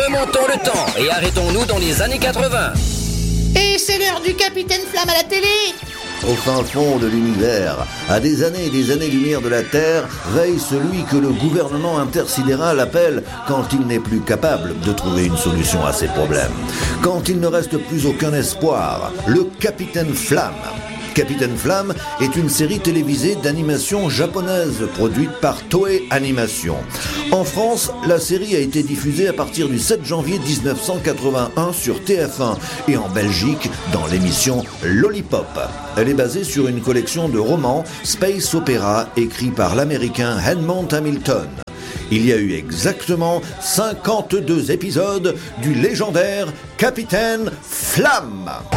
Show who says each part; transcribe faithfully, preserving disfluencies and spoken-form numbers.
Speaker 1: Remontons le temps et arrêtons-nous dans les années quatre-vingts.
Speaker 2: Et c'est l'heure du Capitaine Flamme à la télé.
Speaker 3: Au fin fond de l'univers, à des années et des années-lumière de la Terre, veille celui que le gouvernement intersidéral appelle quand il n'est plus capable de trouver une solution à ses problèmes. Quand il ne reste plus aucun espoir, le Capitaine Flamme. Capitaine Flamme est une série télévisée d'animation japonaise produite par Toei Animation. En France, la série a été diffusée à partir du sept janvier dix-neuf cent quatre-vingt-un sur T F un et en Belgique dans l'émission Lollipop. Elle est basée sur une collection de romans space opéra écrits par l'américain Edmond Hamilton. Il y a eu exactement cinquante-deux épisodes du légendaire Capitaine Flamme.